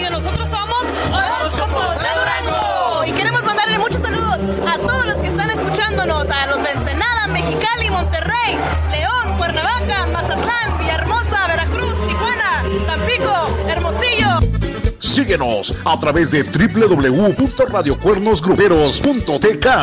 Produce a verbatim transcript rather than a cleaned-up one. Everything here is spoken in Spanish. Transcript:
Radio. Nosotros somos Horóscopos de Durango. Y queremos mandarle muchos saludos a todos los que están escuchándonos, a los de Ensenada, Mexicali, Monterrey, León, Cuernavaca, Mazatlán, Villahermosa, Veracruz, Tijuana, Tampico, Hermosillo. Síguenos a través de doble u doble u doble u punto radio cuernos gruperos punto t k.